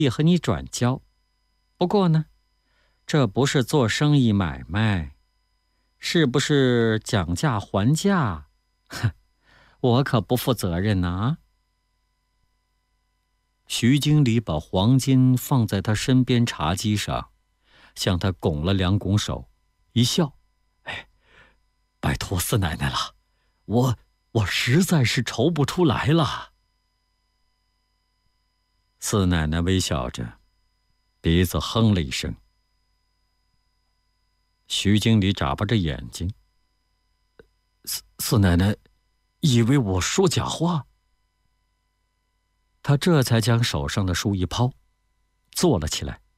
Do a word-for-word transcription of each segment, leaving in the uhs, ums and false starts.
也和你转交。不过呢，这不是做生意买卖，是不是讲价还价？哼，我可不负责任啊。徐经理把黄金放在他身边茶几上，向他拱了两拱手，一笑：“哎，拜托四奶奶了，我我实在是筹不出来了。”四奶奶微笑着，鼻子哼了一声。徐经理眨巴着眼睛：“四四奶奶以为我说假话？”他这才将手上的书一抛，坐了起来。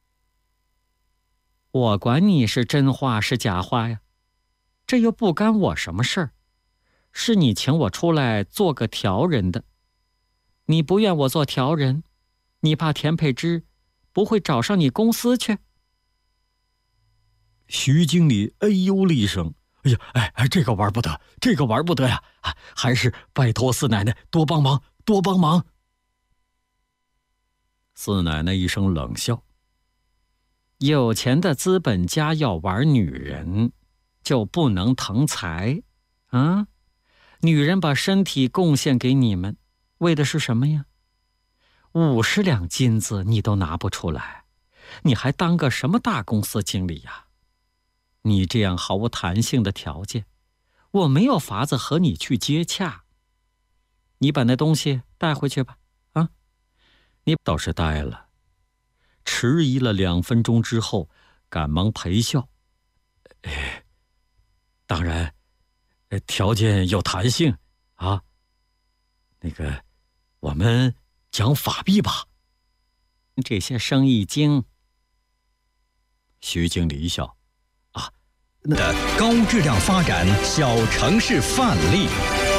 我管你是真话是假话呀，这又不干我什么事儿，是你请我出来做个调人的。你不愿我做调人，你怕田佩芝不会找上你公司去？徐经理哎呦了一声：“哎呀，哎哎，这个玩不得，这个玩不得呀！啊，还是拜托四奶奶多帮忙，多帮忙。”四奶奶一声冷笑：“有钱的资本家要玩女人，就不能腾财啊？女人把身体贡献给你们，为的是什么呀？五十两金子你都拿不出来，你还当个什么大公司经理呀？你这样毫无弹性的条件，我没有法子和你去接洽。你把那东西带回去吧。”啊，你倒是呆了，迟疑了两分钟之后，赶忙陪笑：“哎，当然，条件有弹性啊。那个，我们讲法币吧。这些生意经。”徐经理一笑：“啊， 的高质量发展小城市范例。”